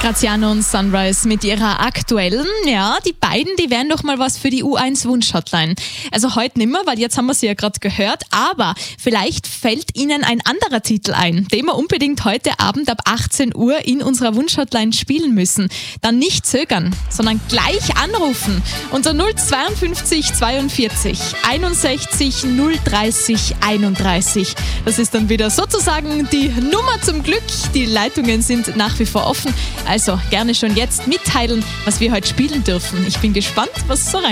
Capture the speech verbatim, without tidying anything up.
Graziano und Sunrise mit ihrer aktuellen, ja, die beiden, die wären doch mal was für die U eins Wunsch-Hotline. Also heute nimmer, weil jetzt haben wir sie ja gerade gehört, aber vielleicht fällt Ihnen ein anderer Titel ein, den wir unbedingt heute Abend ab achtzehn Uhr in unserer Wunsch-Hotline spielen müssen. Dann nicht zögern, sondern gleich anrufen unter null zweiundfünfzig zweiundvierzig einundsechzig null dreißig einunddreißig. Das ist dann wieder sozusagen die Nummer zum Glück. Die Leitungen sind nach wie vor offen. Also gerne schon jetzt mitteilen, was wir heute spielen dürfen. Ich bin gespannt, was so rein